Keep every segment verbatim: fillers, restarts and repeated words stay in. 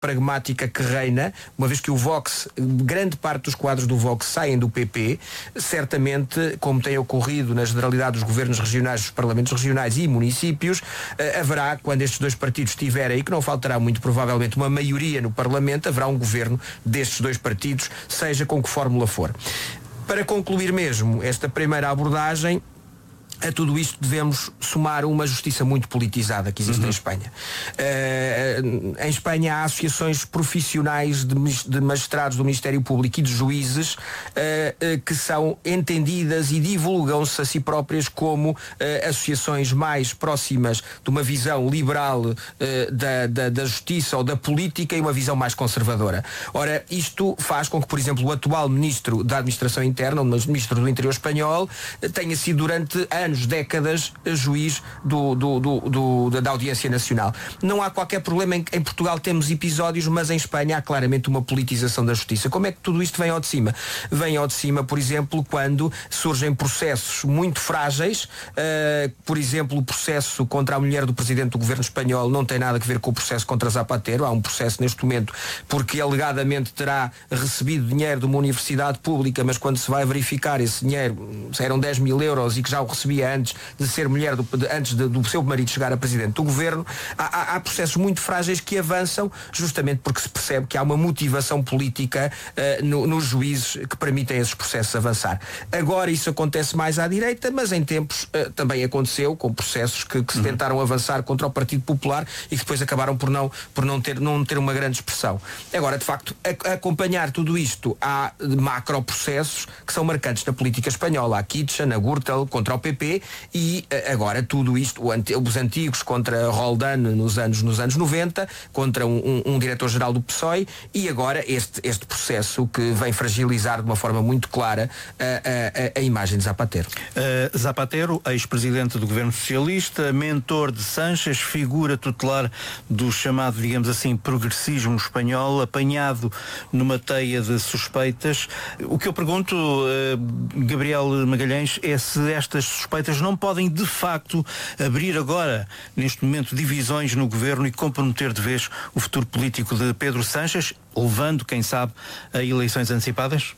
pragmática que reina, uma vez que o Vox, grande parte dos quadros do Vox saem do P P, certamente, como tem ocorrido na generalidade dos governos regionais, dos parlamentos regionais e municípios, eh, haverá, quando estes dois partidos estiverem, e que não faltará muito provavelmente uma maioria no Parlamento, haverá um governo destes dois partidos, seja com que fórmula for. Para concluir mesmo esta primeira abordagem, a tudo isto devemos somar uma justiça muito politizada que existe uhum. em Espanha. Uh, em Espanha há associações profissionais de, de magistrados do Ministério Público e de juízes uh, uh, que são entendidas e divulgam-se a si próprias como uh, associações mais próximas de uma visão liberal uh, da, da, da justiça ou da política e uma visão mais conservadora. Ora, isto faz com que, por exemplo, o atual Ministro da Administração Interna, o Ministro do Interior espanhol, tenha sido durante anos décadas, juiz do, do, do, do, da Audiência Nacional. Não há qualquer problema em, em Portugal temos episódios, mas em Espanha há claramente uma politização da justiça. Como é que tudo isto vem ao de cima? Vem ao de cima, por exemplo, quando surgem processos muito frágeis, uh, por exemplo, o processo contra a mulher do Presidente do Governo Espanhol não tem nada a ver com o processo contra Zapatero. Há um processo neste momento porque alegadamente terá recebido dinheiro de uma universidade pública, mas quando se vai verificar esse dinheiro, eram dez mil euros e que já o recebia antes de ser mulher, do, de, antes de, do seu marido chegar a presidente do governo. Há, há, há processos muito frágeis que avançam justamente porque se percebe que há uma motivação política uh, no, nos juízes que permitem esses processos avançar. Agora isso acontece mais à direita, mas em tempos uh, também aconteceu com processos que, que se tentaram avançar contra o Partido Popular e que depois acabaram por não, por não, ter, não ter uma grande expressão. Agora, de facto, a, a acompanhar tudo isto, há macro processos que são marcantes na política espanhola. Há Kitchen, a Gürtel contra o P P e agora tudo isto, os antigos contra Roldán nos anos, nos anos noventa, contra um, um, um diretor-geral do P S O E e agora este, este processo que vem fragilizar de uma forma muito clara a, a, a imagem de Zapatero. Uh, Zapatero, ex-presidente do governo socialista, mentor de Sánchez, figura tutelar do chamado, digamos assim, progressismo espanhol, apanhado numa teia de suspeitas. O que eu pergunto, uh, Gabriel Magalhães, é se estas suspeitas não podem de facto abrir agora, neste momento, divisões no governo e comprometer de vez o futuro político de Pedro Sánchez, levando, quem sabe, a eleições antecipadas?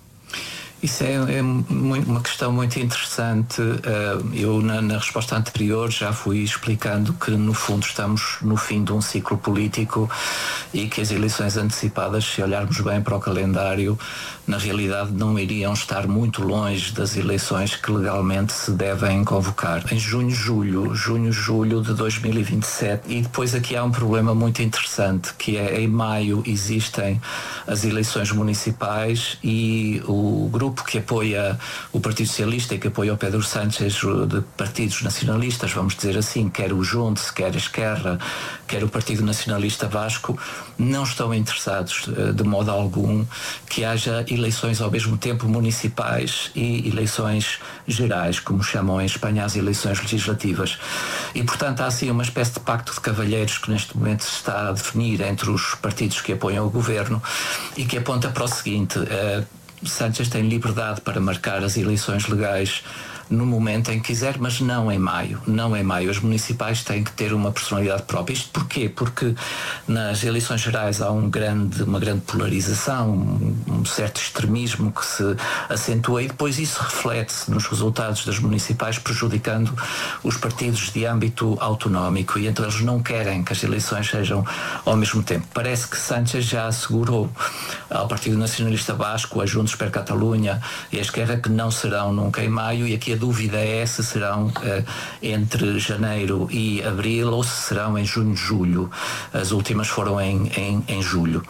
Isso é, é muito, uma questão muito interessante. Eu, na, na resposta anterior, já fui explicando que, no fundo, estamos no fim de um ciclo político e que as eleições antecipadas, se olharmos bem para o calendário, na realidade não iriam estar muito longe das eleições que legalmente se devem convocar. Em junho, julho, junho, julho de dois mil e vinte e sete. E depois aqui há um problema muito interessante, que é, em maio existem as eleições municipais e o grupo que apoia o Partido Socialista e que apoia o Pedro Sánchez, de partidos nacionalistas, vamos dizer assim, quer o Junts, quer a Esquerra, quer o Partido Nacionalista Vasco, não estão interessados de modo algum que haja eleições ao mesmo tempo municipais e eleições gerais, como chamam em Espanha as eleições legislativas. E, portanto, há assim uma espécie de pacto de cavalheiros que neste momento se está a definir entre os partidos que apoiam o governo e que aponta para o seguinte: uh, Sánchez tem liberdade para marcar as eleições legais no momento em que quiser, mas não em maio. Não em maio. As municipais têm que ter uma personalidade própria. Isto porquê? Porque nas eleições gerais há um grande, uma grande polarização, um, um certo extremismo que se acentua e depois isso reflete-se nos resultados das municipais, prejudicando os partidos de âmbito autonómico, e então eles não querem que as eleições sejam ao mesmo tempo. Parece que Sánchez já assegurou ao Partido Nacionalista Vasco, a Junts per Catalunya e a Esquerra que não serão nunca em maio, e aqui a dúvida é se serão uh, entre janeiro e abril ou se serão em junho e julho. As últimas foram em, em, em julho.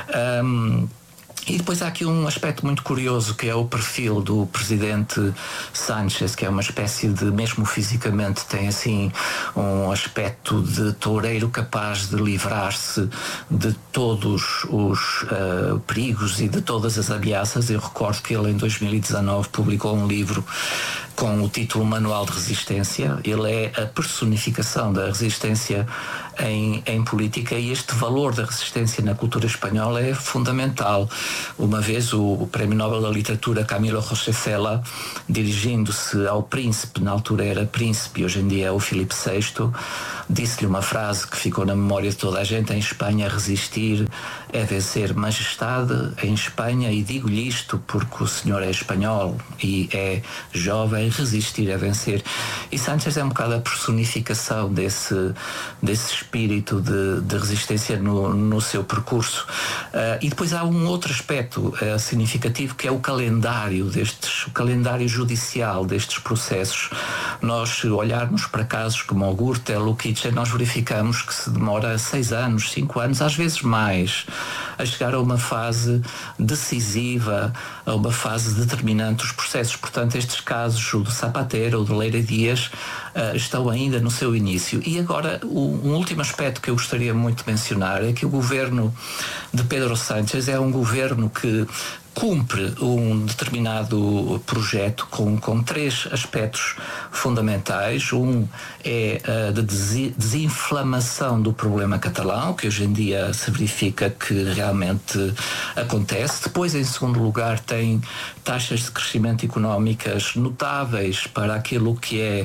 Um, E depois há aqui um aspecto muito curioso, que é o perfil do presidente Sánchez, que é uma espécie de, mesmo fisicamente, tem assim um aspecto de toureiro capaz de livrar-se de todos os uh, perigos e de todas as ameaças. Eu recordo que ele em dois mil e dezanove publicou um livro com o título Manual de Resistência. Ele é a personificação da resistência em, em política, e este valor da resistência na cultura espanhola é fundamental. Uma vez o, o Prémio Nobel da Literatura Camilo José Cela, dirigindo-se ao príncipe, na altura era príncipe, hoje em dia é o Filipe sexto, disse-lhe uma frase que ficou na memória de toda a gente: em Espanha resistir é vencer. Majestade, em Espanha, e digo-lhe isto porque o senhor é espanhol e é jovem, resistir é vencer. E Sánchez é um bocado a personificação desse, desse espírito de, de resistência no, no seu percurso. Uh, e depois há um outro aspecto uh, significativo, que é o calendário destes, o calendário judicial destes processos. Nós, se olharmos para casos como o Gürtel, o Kitchen, nós verificamos que se demora seis anos, cinco anos, às vezes mais, a chegar a uma fase decisiva, a uma fase determinante dos processos. Portanto, estes casos, o de Zapatero, o de Leira Dias, uh, estão ainda no seu início. E agora, o, um último aspecto que eu gostaria muito de mencionar é que o governo de Pedro Sánchez é um governo que cumpre um determinado projeto com, com três aspectos fundamentais. Um é a de desinflamação do problema catalão, que hoje em dia se verifica que realmente acontece. Depois, em segundo lugar, tem taxas de crescimento económicas notáveis para aquilo que é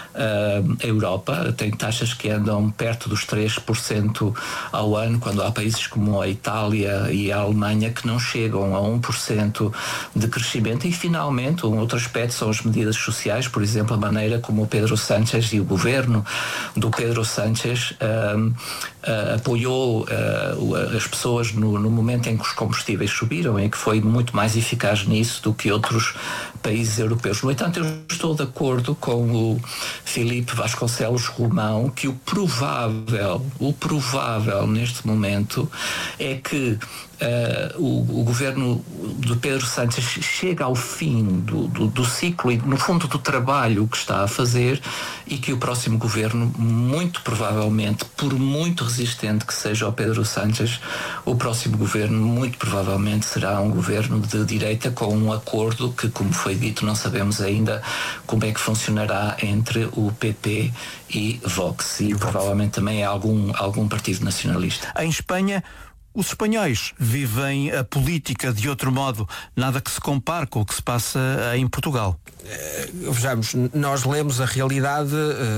uh, a Europa. Tem taxas que andam perto dos três por cento ao ano, quando há países como a Itália e a Alemanha que não chegam a um por cento de crescimento. E, finalmente, um outro aspecto são as medidas sociais, por exemplo, a maneira como o Pedro Sánchez e o governo do Pedro Sánchez uh, uh, apoiou uh, as pessoas no, no momento em que os combustíveis subiram, em que foi muito mais eficaz nisso do que outros países europeus. No entanto, eu estou de acordo com o Filipe Vasconcelos Romão que o provável, o provável neste momento é que Uh, o, o governo de Pedro Sánchez chega ao fim do, do, do ciclo e, no fundo, do trabalho que está a fazer, e que o próximo governo, muito provavelmente, por muito resistente que seja o Pedro Sánchez, o próximo governo, muito provavelmente, será um governo de direita, com um acordo que, como foi dito, não sabemos ainda como é que funcionará entre o P P e Vox, e provavelmente também algum, algum partido nacionalista. Em Espanha, os espanhóis vivem a política de outro modo, nada que se compare com o que se passa em Portugal. Uh, vejamos, nós lemos a realidade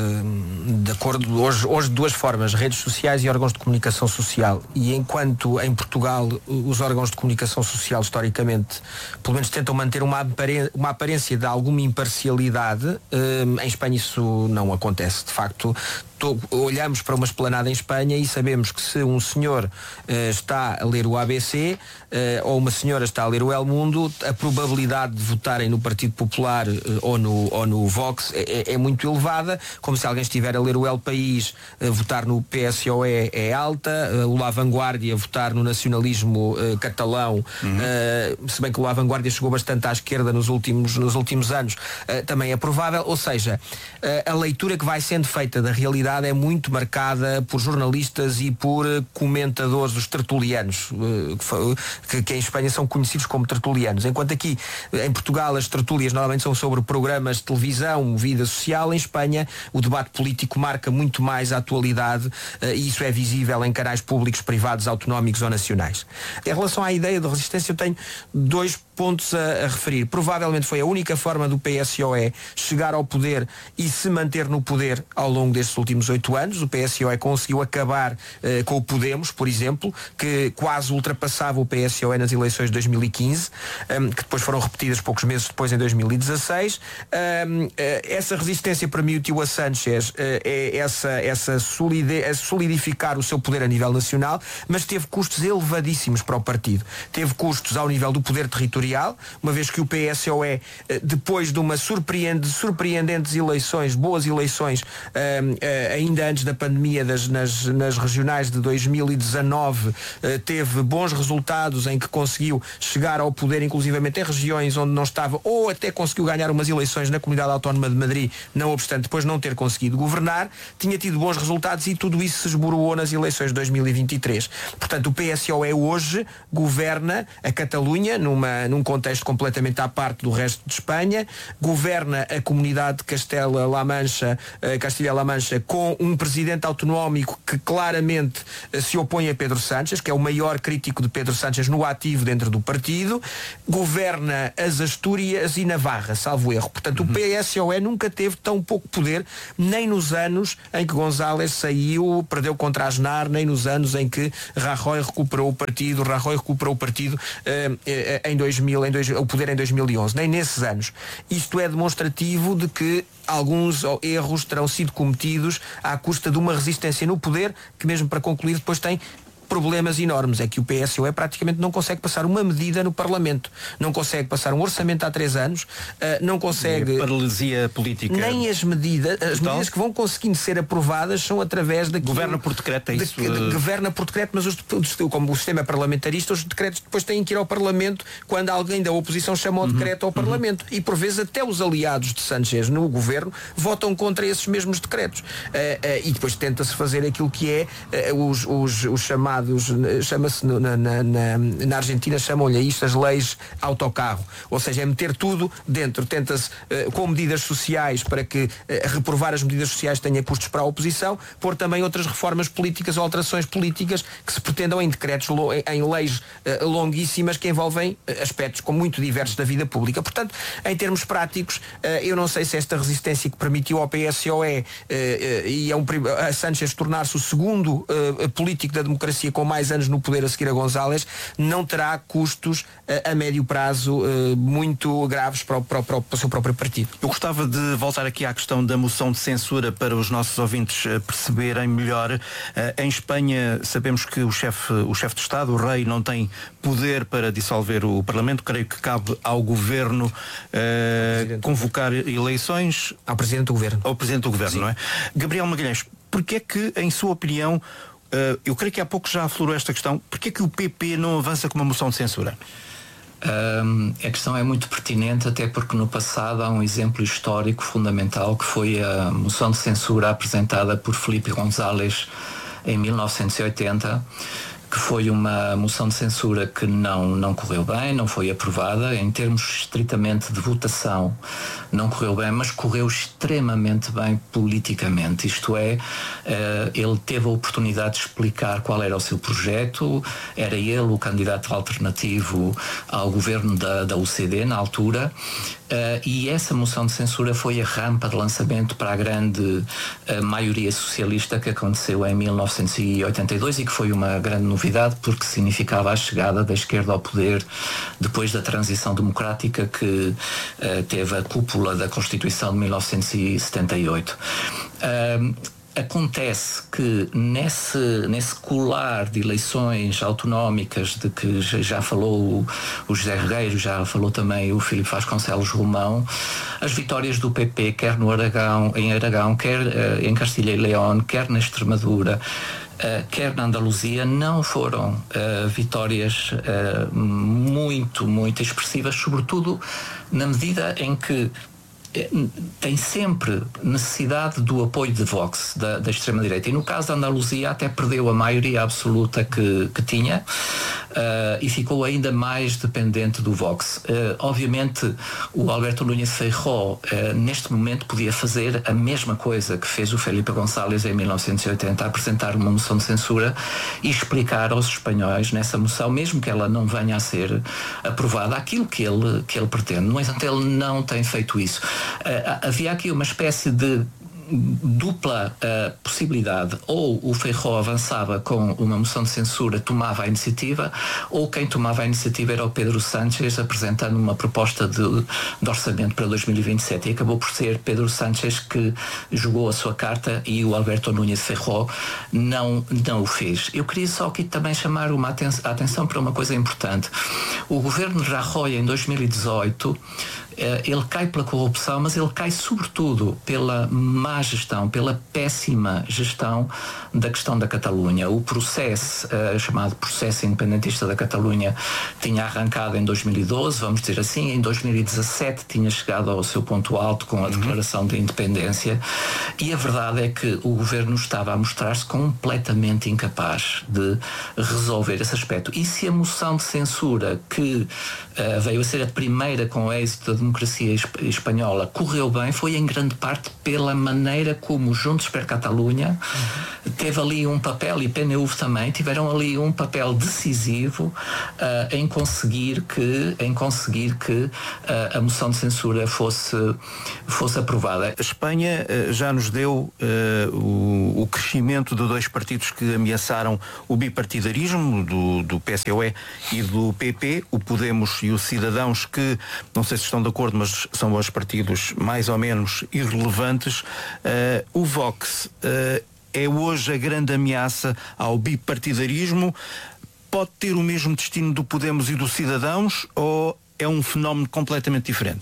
uh, de acordo hoje, hoje de duas formas: redes sociais e órgãos de comunicação social. E enquanto em Portugal os órgãos de comunicação social historicamente pelo menos tentam manter uma, aparência, uma aparência de alguma imparcialidade, uh, em Espanha isso não acontece. De facto, to, olhamos para uma esplanada em Espanha e sabemos que se um senhor uh, está a ler o A B C uh, ou uma senhora está a ler o El Mundo, a probabilidade de votarem no Partido Popular ou no, ou no Vox é, é muito elevada, como se alguém estiver a ler o El País, uh, votar no P S O E é alta, uh, o La Vanguardia votar no nacionalismo uh, catalão, uhum. uh, se bem que o La Vanguardia chegou bastante à esquerda nos últimos, nos últimos anos, uh, também é provável. Ou seja, uh, a leitura que vai sendo feita da realidade é muito marcada por jornalistas e por uh, comentadores, os tertulianos, uh, que, que em Espanha são conhecidos como tertulianos, enquanto aqui em Portugal as tertúlias normalmente são sobre programas de televisão, vida social. Em Espanha o debate político marca muito mais a atualidade, e isso é visível em canais públicos, privados, autonómicos ou nacionais. Em relação à ideia de resistência, eu tenho dois pontos a, a referir. Provavelmente foi a única forma do P S O E chegar ao poder e se manter no poder ao longo destes últimos oito anos. O P S O E conseguiu acabar uh, com o Podemos, por exemplo, que quase ultrapassava o P S O E nas eleições de dois mil e quinze, um, que depois foram repetidas poucos meses depois, em dois mil e dezasseis. Um, uh, essa resistência permitiu a Sánchez uh, é essa, essa solide, solidificar o seu poder a nível nacional, mas teve custos elevadíssimos para o partido. Teve custos ao nível do poder territorial, uma vez que o P S O E, depois de uma surpreende, surpreendentes eleições, boas eleições, um, uh, ainda antes da pandemia, das, nas, nas regionais de dois mil e dezanove, uh, teve bons resultados em que conseguiu chegar ao poder, inclusivamente em regiões onde não estava, ou até conseguiu ganhar umas eleições na Comunidade Autónoma de Madrid, não obstante depois não ter conseguido governar. Tinha tido bons resultados e tudo isso se esboroou nas eleições de dois mil e vinte e três. Portanto, o P S O E hoje governa a Catalunha numa, numa num contexto completamente à parte do resto de Espanha, governa a comunidade de Castela-La Mancha, uh, Castilha-La Mancha, com um presidente autonómico que claramente uh, se opõe a Pedro Sánchez, que é o maior crítico de Pedro Sánchez no ativo dentro do partido, governa as Astúrias e Navarra, salvo erro. Portanto, uhum. o P S O E nunca teve tão pouco poder, nem nos anos em que González saiu, perdeu contra Aznar, nem nos anos em que Rajoy recuperou o partido, Rajoy recuperou o partido uh, uh, em dois mil, em dois, o poder em dois mil e onze, nem nesses anos. Isto é demonstrativo de que alguns erros terão sido cometidos à custa de uma resistência no poder, que mesmo para concluir depois tem problemas enormes. É que o P S O E praticamente não consegue passar uma medida no Parlamento, não consegue passar um orçamento há três anos, uh, não consegue... E paralisia política. Nem as medidas, as Total. medidas que vão conseguindo ser aprovadas são através daquilo... Governa por decreto, é isso? De, de, governa por decreto, mas os, como o sistema é parlamentarista, os decretos depois têm que ir ao Parlamento quando alguém da oposição chama o uhum. decreto ao Parlamento. Uhum. E por vezes até os aliados de Sánchez no governo votam contra esses mesmos decretos. Uh, uh, e depois tenta-se fazer aquilo que é uh, os, os, os chamados chama-se na, na, na, na Argentina chamam-lhe a isto as leis autocarro, ou seja, é meter tudo dentro, tenta-se uh, com medidas sociais para que uh, reprovar as medidas sociais tenha custos para a oposição, pôr também outras reformas políticas ou alterações políticas que se pretendam em decretos, em leis uh, longuíssimas que envolvem uh, aspectos com muito diversos da vida pública. Portanto, em termos práticos, uh, eu não sei se esta resistência que permitiu ao P S O E uh, uh, e a, um, a Sánchez tornar-se o segundo uh, político da democracia com mais anos no poder a seguir a González, não terá custos uh, a médio prazo uh, muito graves para o, para, o, para o seu próprio partido. Eu gostava de voltar aqui à questão da moção de censura para os nossos ouvintes uh, perceberem melhor. Uh, em Espanha sabemos que o chefe o chefe de Estado, o rei, não tem poder para dissolver o Parlamento. Creio que cabe ao Governo uh, convocar eleições. Ao Presidente do Governo. Ao Presidente do Governo, Sim. não é? Gabriel Magalhães, porque é que, em sua opinião, Uh, eu creio que há pouco já aflorou esta questão, porque é que o P P não avança com uma moção de censura? Um, a questão é muito pertinente, até porque no passado há um exemplo histórico fundamental, que foi a moção de censura apresentada por Felipe González em mil novecentos e oitenta, que foi uma moção de censura que não, não correu bem, não foi aprovada. Em termos estritamente de votação, não correu bem, mas correu extremamente bem politicamente. Isto é, ele teve a oportunidade de explicar qual era o seu projeto, era ele o candidato alternativo ao governo da, da O C D na altura, e essa moção de censura foi a rampa de lançamento para a grande maioria socialista que aconteceu em mil novecentos e oitenta e dois e que foi uma grande novidade, porque significava a chegada da esquerda ao poder depois da transição democrática que uh, teve a cúpula da Constituição de mil novecentos e setenta e oito. Uh, Acontece que nesse, nesse colar de eleições autonómicas de que já falou o, o José Regueiro, já falou também o Filipe Vasconcelos Romão, as vitórias do P P, quer no Aragão, em Aragão, quer uh, em Castilha e León, quer na Extremadura, Uh, quer na Andaluzia, não foram uh, vitórias uh, muito, muito expressivas, sobretudo na medida em que tem sempre necessidade do apoio de Vox, da, da extrema-direita. E no caso da Andaluzia até perdeu a maioria absoluta que, que tinha uh, e ficou ainda mais dependente do Vox. Uh, obviamente o Alberto Núñez Feijóo uh, neste momento podia fazer a mesma coisa que fez o Felipe González em mil novecentos e oitenta, apresentar uma moção de censura e explicar aos espanhóis nessa moção, mesmo que ela não venha a ser aprovada, aquilo que ele, que ele pretende. No entanto, ele não tem feito isso. Uh, havia aqui uma espécie de dupla uh, possibilidade: ou o Feijóo avançava com uma moção de censura, tomava a iniciativa, ou quem tomava a iniciativa era o Pedro Sánchez, apresentando uma proposta de, de orçamento para dois mil e vinte e sete, e acabou por ser Pedro Sánchez que jogou a sua carta e o Alberto Núñez Feijóo não, não o fez. Eu queria só aqui também chamar uma aten- a atenção para uma coisa importante. O governo de Rajoy em dois mil e dezoito ele cai pela corrupção, mas ele cai sobretudo pela má gestão, pela péssima gestão da questão da Catalunha. O processo, uh, chamado processo independentista da Catalunha, tinha arrancado em dois mil e doze, vamos dizer assim, em dois mil e dezassete tinha chegado ao seu ponto alto com a declaração de independência, e a verdade é que o governo estava a mostrar-se completamente incapaz de resolver esse aspecto. E se a moção de censura, que uh, veio a ser a primeira com êxito da democracia espanhola, correu bem, foi em grande parte pela maneira como Juntos per Catalunha uhum. teve ali um papel, e P N U também, tiveram ali um papel decisivo uh, em conseguir que, em conseguir que uh, a moção de censura fosse, fosse aprovada. A Espanha uh, já nos deu uh, o, o crescimento de dois partidos que ameaçaram o bipartidarismo, do, do P S O E e do P P, o Podemos e o Cidadãos, que não sei se estão de acordo, mas são os partidos mais ou menos irrelevantes. Uh, o Vox uh, é hoje a grande ameaça ao bipartidarismo. Pode ter o mesmo destino do Podemos e do Cidadãos, ou é um fenómeno completamente diferente?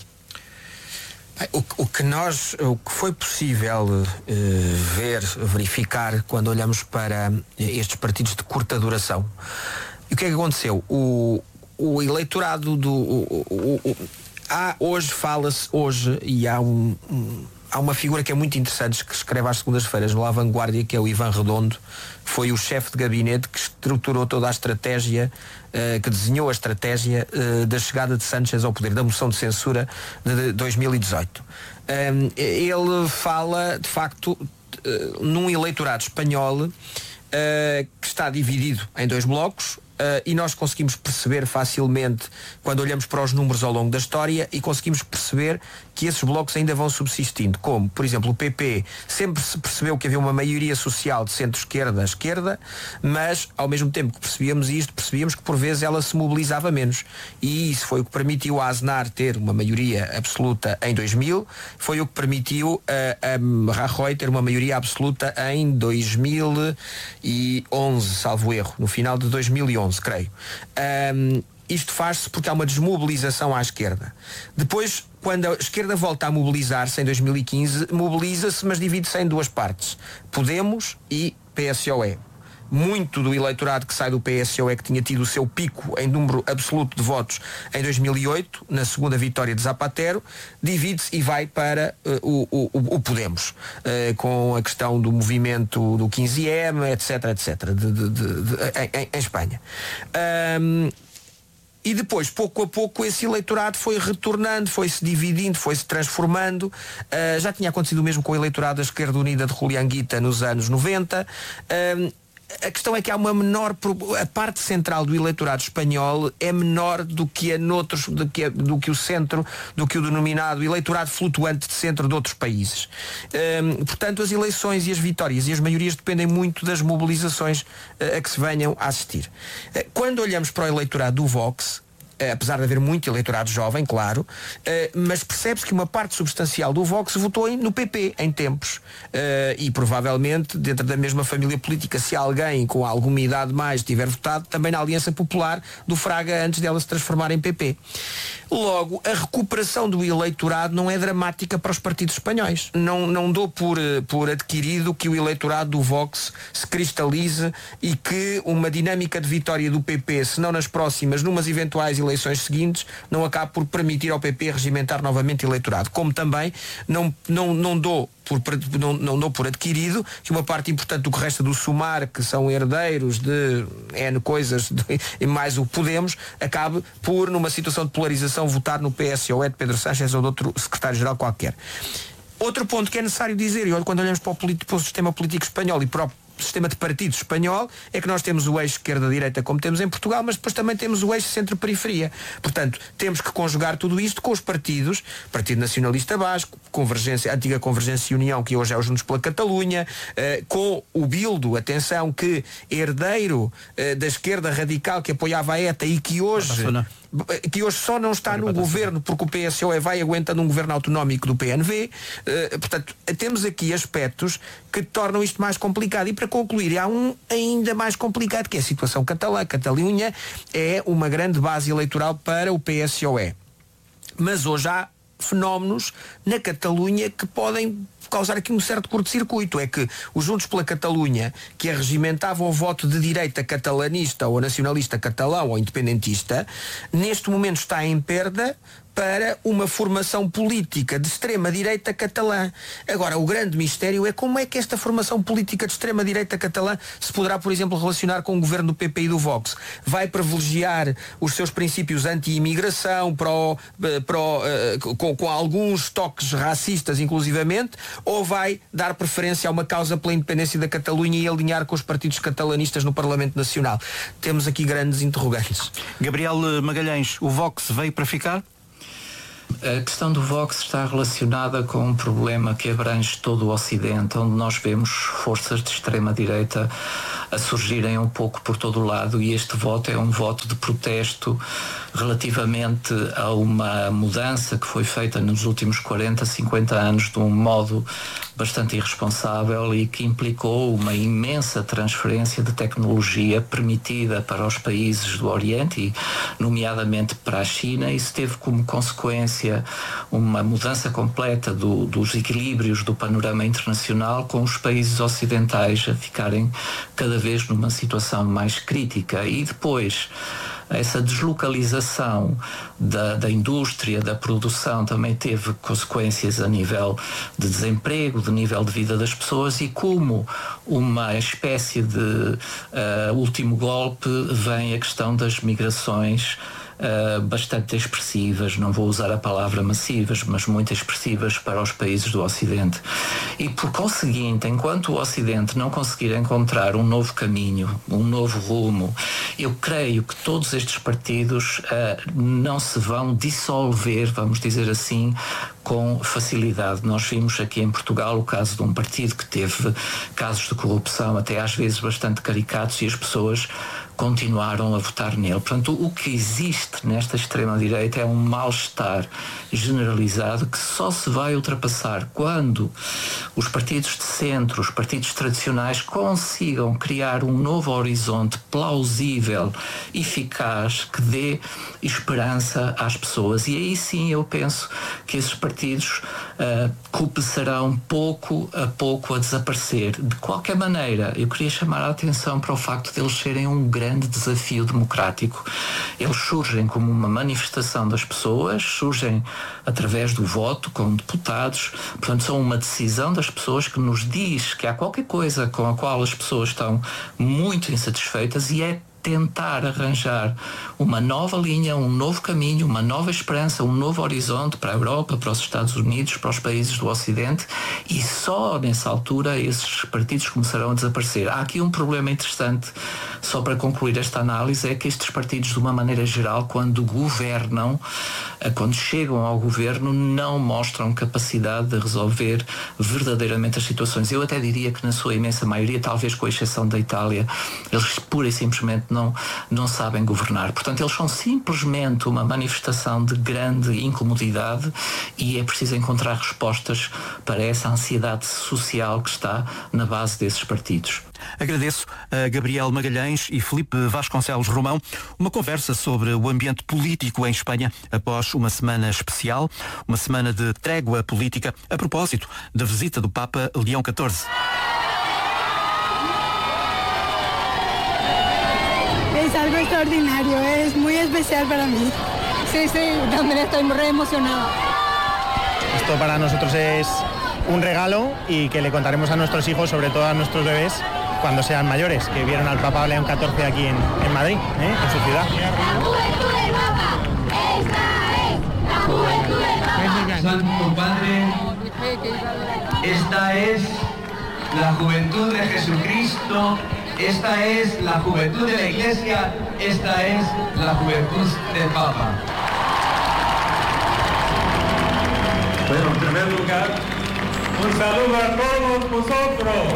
O, o que nós, o que foi possível uh, ver, verificar quando olhamos para estes partidos de curta duração, e o que é que aconteceu? O, o eleitorado do o, o, o, há, hoje fala-se hoje e há um, um há uma figura que é muito interessante, que escreve às segundas-feiras no La Vanguardia, que é o Ivan Redondo. Foi o chefe de gabinete que estruturou toda a estratégia, uh, que desenhou a estratégia uh, da chegada de Sánchez ao poder, da moção de censura de dois mil e dezoito. Um, ele fala, de facto, uh, num eleitorado espanhol uh, que está dividido em dois blocos. Uh, e nós conseguimos perceber facilmente quando olhamos para os números ao longo da história, e conseguimos perceber que esses blocos ainda vão subsistindo, como, por exemplo, o P P sempre se percebeu que havia uma maioria social de centro-esquerda a esquerda, mas ao mesmo tempo que percebíamos isto, percebíamos que por vezes ela se mobilizava menos, e isso foi o que permitiu a Aznar ter uma maioria absoluta em dois mil, foi o que permitiu uh, a Rajoy ter uma maioria absoluta em dois mil e onze, salvo erro, no final de dois mil e onze, creio. Um, isto faz-se porque há uma desmobilização à esquerda. Depois, quando a esquerda volta a mobilizar-se em dois mil e quinze, mobiliza-se, mas divide-se em duas partes: Podemos e P S O E. Muito do eleitorado que sai do P S O E, que tinha tido o seu pico em número absoluto de votos em dois mil e oito, na segunda vitória de Zapatero, divide-se e vai para uh, o, o, o Podemos, uh, com a questão do movimento do quinze M, etc, etc, de, de, de, de, em, em Espanha. Um, E depois, pouco a pouco, esse eleitorado foi retornando, foi-se dividindo, foi-se transformando. Uh, já tinha acontecido o mesmo com o eleitorado da Esquerda Unida de Julián Guita nos anos noventa. Uh, a questão é que há uma menor... A parte central do eleitorado espanhol é menor do que, a noutros, do, que a, do que o centro, do que o denominado eleitorado flutuante de centro de outros países. Um, portanto, as eleições e as vitórias e as maiorias dependem muito das mobilizações uh, a que se venham a assistir. Uh, quando olhamos para o eleitorado do Vox, Uh, apesar de haver muito eleitorado jovem, claro, uh, mas percebe-se que uma parte substancial do Vox votou em, no P P em tempos, uh, e provavelmente dentro da mesma família política, se alguém com alguma idade mais tiver votado, também na Aliança Popular do Fraga, antes dela se transformar em P P. Logo, a recuperação do eleitorado não é dramática para os partidos espanhóis. Não, não dou por, por adquirido que o eleitorado do Vox se cristalize e que uma dinâmica de vitória do P P, se não nas próximas, numas eventuais eleições seguintes, não acabe por permitir ao P P regimentar novamente eleitorado. Como também não, não, não dou Por, não, não dou por adquirido que uma parte importante do que resta do Sumar, que são herdeiros de N coisas de, e mais o Podemos, acabe por, numa situação de polarização, votar no P S O E de Pedro Sánchez ou de outro secretário-geral qualquer. Outro ponto que é necessário dizer, e quando olhamos para o, para o sistema político espanhol e para o sistema de partidos espanhol, é que nós temos o eixo esquerda-direita como temos em Portugal, mas depois também temos o eixo centro-periferia. Portanto, temos que conjugar tudo isto com os partidos, Partido Nacionalista Basco, Convergência, Antiga Convergência e União, que hoje é o Juntos pela Catalunha, eh, com o Bildu, atenção, que herdeiro eh, da esquerda radical que apoiava a ETA e que hoje... que hoje só não está no governo porque o P S O E vai aguentando um governo autonómico do P N V. Uh, portanto, temos aqui aspectos que tornam isto mais complicado. E para concluir, há um ainda mais complicado, que é a situação catalã. Catalunha é uma grande base eleitoral para o P S O E. Mas hoje há fenómenos na Catalunha que podem causar aqui um certo curto-circuito. É que os Juntos pela Catalunha, que arregimentavam o voto de direita catalanista ou nacionalista catalão ou independentista, neste momento está em perda para uma formação política de extrema-direita catalã. Agora, o grande mistério é como é que esta formação política de extrema-direita catalã se poderá, por exemplo, relacionar com o governo do P P e do Vox. Vai privilegiar os seus princípios anti-imigração, pro, pro, uh, com, com alguns toques racistas, inclusivamente, ou vai dar preferência a uma causa pela independência da Catalunha e alinhar com os partidos catalanistas no Parlamento Nacional? Temos aqui grandes interrogantes. Gabriel Magalhães, o Vox veio para ficar? A questão do Vox está relacionada com um problema que abrange todo o Ocidente, onde nós vemos forças de extrema-direita a surgirem um pouco por todo o lado, e este voto é um voto de protesto relativamente a uma mudança que foi feita nos últimos quarenta, cinquenta anos de um modo bastante irresponsável e que implicou uma imensa transferência de tecnologia permitida para os países do Oriente, e nomeadamente para a China. Isso teve como consequência uma mudança completa do, dos equilíbrios do panorama internacional, com os países ocidentais a ficarem cada vez numa situação mais crítica. E depois essa deslocalização da, da indústria, da produção, também teve consequências a nível de desemprego, de nível de vida das pessoas, e como uma espécie de uh, último golpe vem a questão das migrações Uh, bastante expressivas, não vou usar a palavra massivas, mas muito expressivas para os países do Ocidente. E por conseguinte, enquanto o Ocidente não conseguir encontrar um novo caminho, um novo rumo, eu creio que todos estes partidos uh, não se vão dissolver, vamos dizer assim, com facilidade. Nós vimos aqui em Portugal o caso de um partido que teve casos de corrupção, até às vezes bastante caricatos, e as pessoas continuaram a votar nele. Portanto, o que existe nesta extrema-direita é um mal-estar generalizado que só se vai ultrapassar quando os partidos de centro, os partidos tradicionais, consigam criar um novo horizonte plausível, eficaz, que dê esperança às pessoas. E aí sim eu penso que esses partidos uh, começarão pouco a pouco a desaparecer. De qualquer maneira, eu queria chamar a atenção para o facto de eles serem um grande grande desafio democrático. Eles surgem como uma manifestação das pessoas, surgem através do voto, com deputados, portanto são uma decisão das pessoas que nos diz que há qualquer coisa com a qual as pessoas estão muito insatisfeitas, e é tentar arranjar uma nova linha, um novo caminho, uma nova esperança, um novo horizonte para a Europa, para os Estados Unidos, para os países do Ocidente, e só nessa altura esses partidos começarão a desaparecer. Há aqui um problema interessante, só para concluir esta análise, é que estes partidos, de uma maneira geral, quando governam, quando chegam ao governo, não mostram capacidade de resolver verdadeiramente as situações. Eu até diria que na sua imensa maioria, talvez com a exceção da Itália, eles pura e simplesmente não, não sabem governar. Portanto, eles são simplesmente uma manifestação de grande incomodidade, e é preciso encontrar respostas para essa ansiedade social que está na base desses partidos. Agradeço a Gabriel Magalhães e Filipe Vasconcelos Romão uma conversa sobre o ambiente político em Espanha após uma semana especial, uma semana de trégua política, a propósito da visita do Papa Leão catorze. Es algo extraordinario, es muy especial para mí. Sí, sí, también estoy muy emocionada. Esto para nosotros es un regalo, y que le contaremos a nuestros hijos, sobre todo a nuestros bebés, cuando sean mayores, que vieron al Papa León catorce aquí en, en Madrid, ¿eh? En su ciudad. La juventud del Papa, esta es la juventud del Papa. Santo Padre, esta es la juventud de Jesucristo, esta es la juventud de la Iglesia, esta es la juventud del Papa. Bueno, en primer lugar, un saludo a todos vosotros.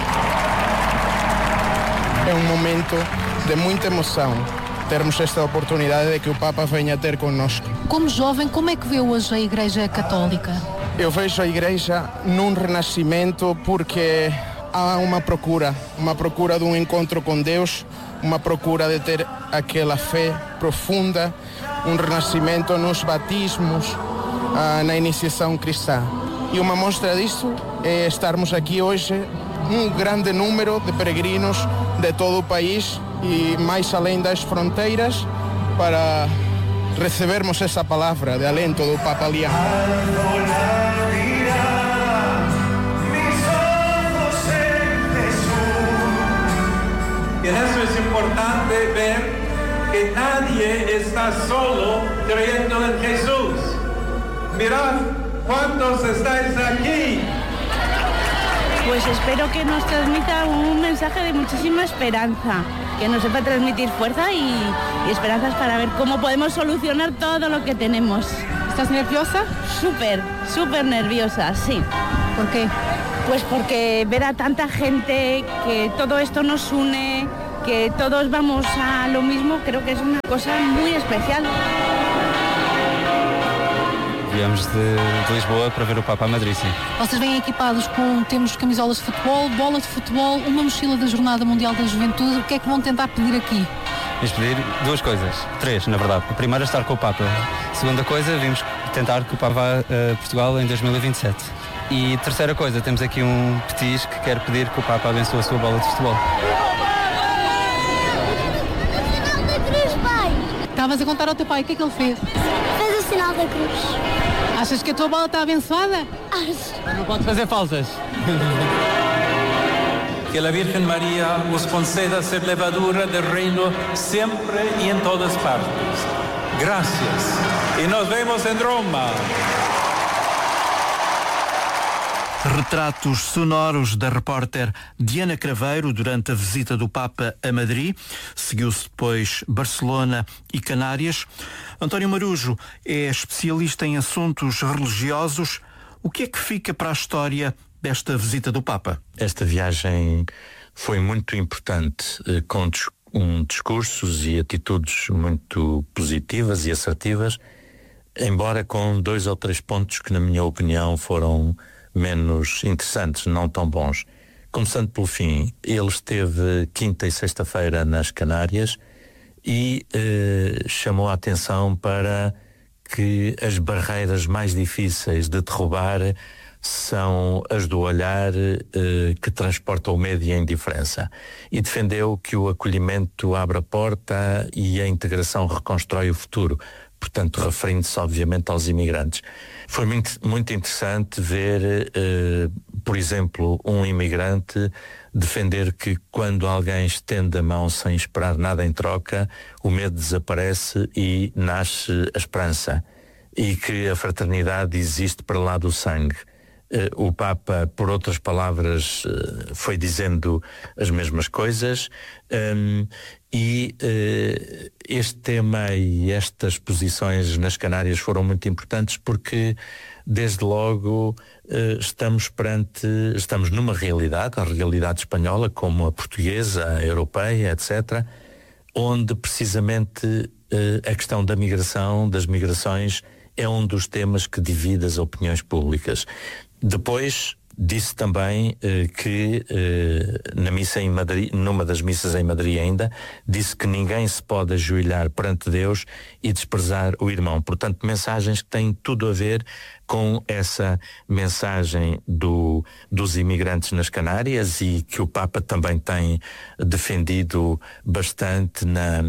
É um momento de muita emoção termos esta oportunidade de que o Papa venha ter connosco. Como jovem, como é que vê hoje a Igreja Católica? Eu vejo a Igreja num renascimento, porque há uma procura, uma procura de um encontro com Deus, uma procura de ter aquela fé profunda, um renascimento nos batismos, ah, na iniciação cristã. E uma mostra disso é estarmos aqui hoje, um grande número de peregrinos de todo o país e mais além das fronteiras, para recebermos essa palavra de alento do Papa Leão. Y en eso es importante ver que nadie está solo creyendo en Jesús. Mirad cuántos estáis aquí. Pues espero que nos transmita un mensaje de muchísima esperanza, que nos sepa transmitir fuerza y, y esperanzas para ver cómo podemos solucionar todo lo que tenemos. ¿Estás nerviosa? Súper, súper nerviosa, sí. ¿Por qué? Pues porque ver a tanta gente, que todo esto nos une, que todos vamos a lo mismo, creo que es una cosa muy especial. Viemos de, de Lisboa para ver o Papa a Madrid, sim. Vocês vêm equipados com, temos camisolas de futebol, bola de futebol, uma mochila da Jornada Mundial da Juventude. O que é que vão tentar pedir aqui? Vimos pedir duas coisas, três na verdade. A primeira é estar com o Papa. A segunda coisa, vimos tentar que o Papa vá a Portugal em dois mil e vinte e sete. E terceira coisa, temos aqui um petis que quer pedir que o Papa abençoe a sua bola de futebol. Estavas a contar ao teu pai, o que é que ele fez? Fez o sinal da cruz. Achas que a tua bola está abençoada? Acho. Não pode fazer faltas. Que a Virgen María os conceda ser levadura del reino sempre e em todas partes. Gracias. E nos vemos em Roma. Retratos sonoros da repórter Diana Craveiro durante a visita do Papa a Madrid. Seguiu-se depois Barcelona e Canárias. António Marujo é especialista em assuntos religiosos. O que é que fica para a história desta visita do Papa? Esta viagem foi muito importante, com um discursos e atitudes muito positivas e assertivas, embora com dois ou três pontos que, na minha opinião, foram menos interessantes, não tão bons. Começando pelo fim, ele esteve quinta e sexta-feira nas Canárias e eh, chamou a atenção para que as barreiras mais difíceis de derrubar são as do olhar eh, que transporta o medo e a indiferença. E defendeu que o acolhimento abre a porta e a integração reconstrói o futuro, portanto referindo-se obviamente aos imigrantes. Foi muito, muito interessante ver, eh, por exemplo, um imigrante defender que quando alguém estende a mão sem esperar nada em troca, o medo desaparece e nasce a esperança, e que a fraternidade existe para lá do sangue. Uh, o Papa, por outras palavras, uh, foi dizendo as mesmas coisas, um, e uh, este tema e estas posições nas Canárias foram muito importantes porque, desde logo, uh, estamos perante, estamos numa realidade, a realidade espanhola, como a portuguesa, a europeia, etcétera, onde precisamente uh, a questão da migração, das migrações, é um dos temas que divide as opiniões públicas. Depois disse também eh, que eh, na missa em Madrid, numa das missas em Madrid ainda, disse que ninguém se pode ajoelhar perante Deus e desprezar o irmão. Portanto, mensagens que têm tudo a ver com essa mensagem do, dos imigrantes nas Canárias e que o Papa também tem defendido bastante na...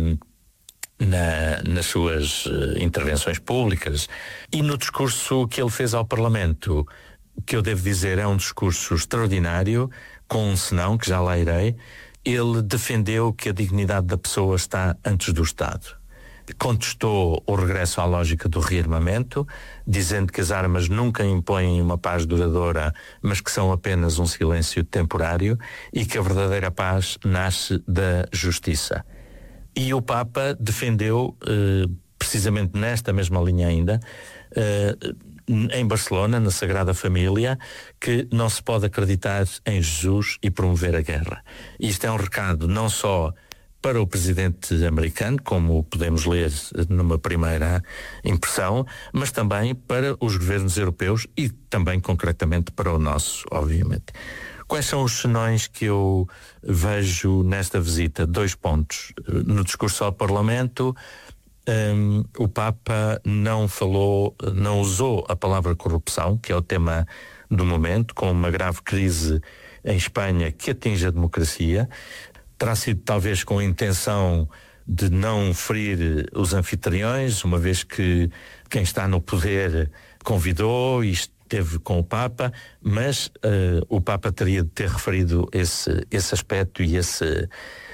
Na, nas suas uh, intervenções públicas e no discurso que ele fez ao Parlamento, que eu devo dizer é um discurso extraordinário, com um senão, que já lá irei. Ele defendeu que a dignidade da pessoa está antes do Estado. Contestou o regresso à lógica do rearmamento, dizendo que as armas nunca impõem uma paz duradoura, mas que são apenas um silêncio temporário e que a verdadeira paz nasce da justiça. E o Papa defendeu, eh, precisamente nesta mesma linha ainda, eh, em Barcelona, na Sagrada Família, que não se pode acreditar em Jesus e promover a guerra. Isto é um recado não só para o presidente americano, como podemos ler numa primeira impressão, mas também para os governos europeus e também concretamente para o nosso, obviamente. Quais são os senões que eu vejo nesta visita? Dois pontos. No discurso ao Parlamento, um, o Papa não falou, não usou a palavra corrupção, que é o tema do momento, com uma grave crise em Espanha que atinge a democracia. Terá sido talvez com a intenção de não ferir os anfitriões, uma vez que quem está no poder convidou e esteve com o Papa, mas uh, o Papa teria de ter referido esse, esse aspecto e, esse, uh,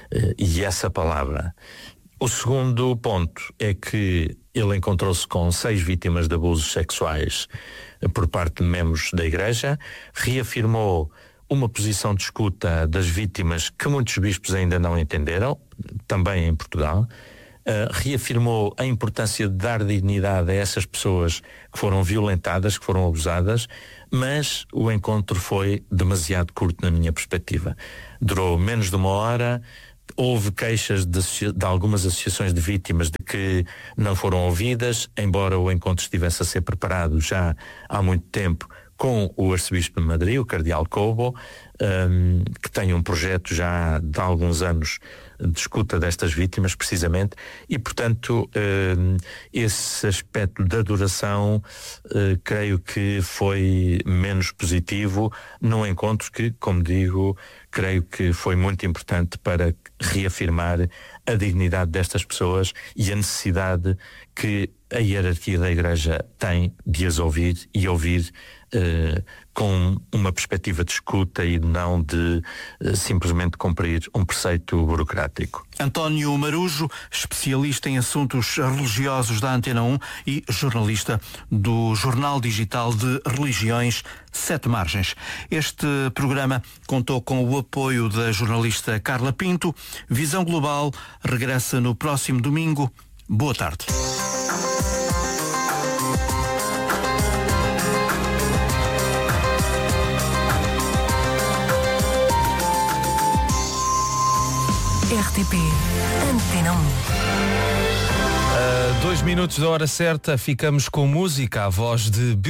e essa palavra. O segundo ponto é que ele encontrou-se com seis vítimas de abusos sexuais por parte de membros da Igreja, reafirmou uma posição de escuta das vítimas que muitos bispos ainda não entenderam, também em Portugal, uh, reafirmou a importância de dar dignidade a essas pessoas que foram violentadas, que foram abusadas, mas o encontro foi demasiado curto na minha perspectiva. Durou menos de uma hora. Houve queixas de, de algumas associações de vítimas de que não foram ouvidas, embora o encontro estivesse a ser preparado já há muito tempo com o arcebispo de Madrid, o cardeal Cobo, um, que tem um projeto já de alguns anos de escuta destas vítimas, precisamente, e, portanto, um, esse aspecto da adoração, uh, creio que foi menos positivo num encontro que, como digo, creio que foi muito importante para reafirmar a dignidade destas pessoas e a necessidade que a hierarquia da Igreja tem de as ouvir e ouvir uh, com uma perspectiva de escuta e não de uh, simplesmente cumprir um preceito burocrático. António Marujo, especialista em assuntos religiosos da Antena um e jornalista do jornal digital de religiões Sete Margens. Este programa contou com o apoio da jornalista Carla Pinto. Visão Global regressa no próximo domingo. Boa tarde. R T P Antena um. Uh, dois minutos da hora certa, ficamos com música, a voz de